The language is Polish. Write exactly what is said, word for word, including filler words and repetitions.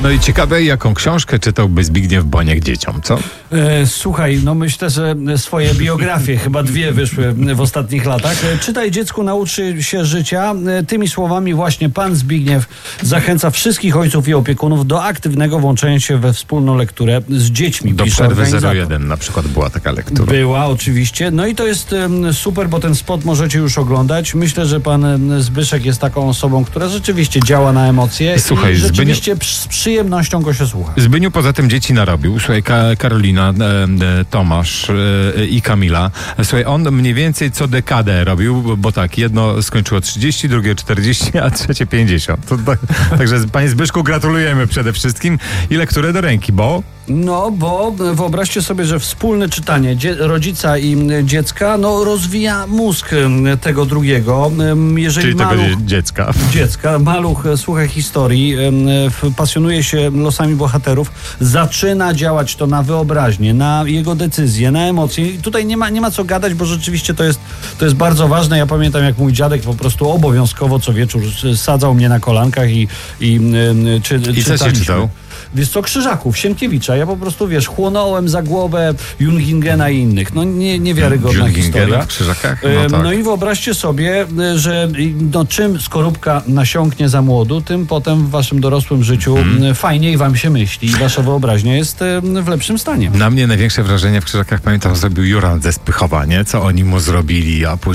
No i ciekawe, jaką książkę czytałby Zbigniew Boniek dzieciom, co? E, słuchaj, no myślę, że swoje biografie, chyba dwie wyszły w ostatnich latach. E, czytaj dziecku, nauczy się życia. E, tymi słowami właśnie pan Zbigniew zachęca wszystkich ojców i opiekunów do aktywnego włączenia się we wspólną lekturę z dziećmi. Do przerwy zero jeden na przykład była taka lektura. Była, oczywiście. No i to jest um, super, bo ten spot możecie już oglądać. Myślę, że pan um, Zbyszek jest taką osobą, która rzeczywiście działa na emocje. Słuchaj, i rzeczywiście Zbyniu... z przyjemnością go się słucha. Zbyniu poza tym dzieci narobił. Słuchaj, Ka- Karolina, e, e, Tomasz e, i Kamila. Słuchaj, on mniej więcej co dekadę robił, bo tak, jedno skończyło trzydzieści, drugie czterdzieści, a trzecie pięćdziesiąt. To, tak, także panie Zbyszku, gratulujemy przede wszystkim i lekturę do ręki, bo... No, bo wyobraźcie sobie, że wspólne czytanie dzie- rodzica i dziecka no, rozwija mózg tego drugiego. Jeżeli Czyli maluch, tego dziecka. dziecka, maluch słucha historii, pasjonuje się losami bohaterów, zaczyna działać to na wyobraźnię, na jego decyzje, na emocje. I tutaj nie ma, nie ma co gadać, bo rzeczywiście to jest, to jest bardzo ważne. Ja pamiętam, jak mój dziadek po prostu obowiązkowo co wieczór sadzał mnie na kolankach i, i, czy, I co się czytał? Wiesz co, Krzyżaków, Sienkiewicza. Ja po prostu, wiesz, chłonąłem za głowę Jungingena i innych. No nie, niewiarygodna Jungingena historia. w Krzyżakach? No, no, tak. no i wyobraźcie sobie, że no, czym skorupka nasiąknie za młodu, tym potem w waszym dorosłym życiu hmm. fajniej wam się myśli i wasza wyobraźnia jest w lepszym stanie. Na mnie największe wrażenie w Krzyżakach, pamiętam, zrobił Jurand ze Spychowa, nie? Co oni mu zrobili, a później